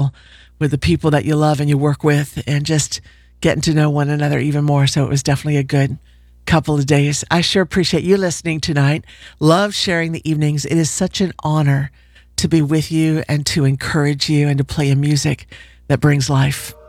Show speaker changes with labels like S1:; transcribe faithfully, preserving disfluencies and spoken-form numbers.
S1: comfortable with the people that you love and you work with, and just getting to know one another even more. So it was definitely a good couple of days. I sure appreciate you listening tonight. Love sharing the evenings. It is such an honor to be with you and to encourage you and to play a music that brings life.